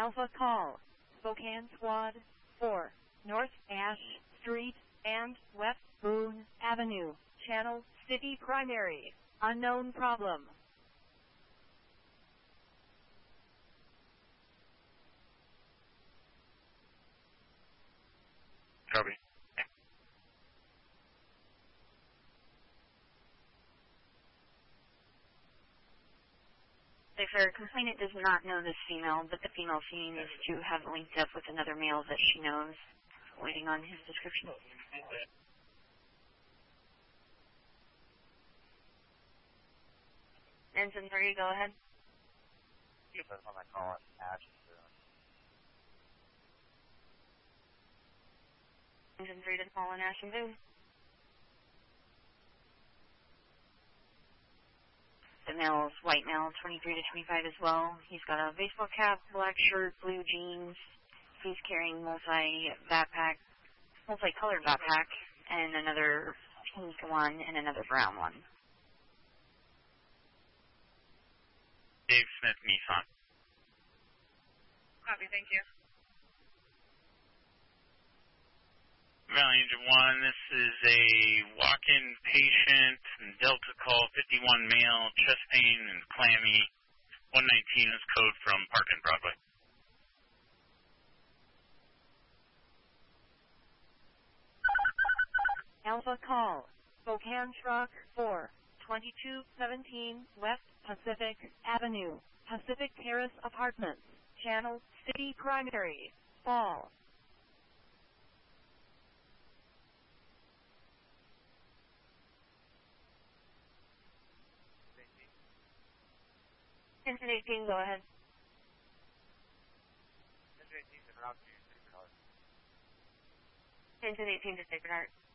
Alpha Call, Spokane Squad 4, North Ash Street and West Boone Avenue, Channel City Primary, unknown problem. Copy. Cipher, complainant does not know this female, but the female seems to have linked up with another male that she knows. Waiting on his description. Ensign 3, go ahead. Ensign 3 to call in Ash and Boone. The male is white male, 23 to 25 as well. He's got a baseball cap, black shirt, blue jeans. He's carrying multicolored backpack, and another pink one and another brown one. Dave Smith, Nissan. Copy, thank you. Valley Engine 1, this is a walk-in patient, Delta call, 51 male, chest pain and clammy. 119 is code from Park and Broadway. Alpha Call, Spokane Truck 4, 2217 West Pacific Avenue, Pacific Terrace Apartments, Channel City Primary, Fall. Ensign 18, go ahead. Ensign 18 to Sacred Heart.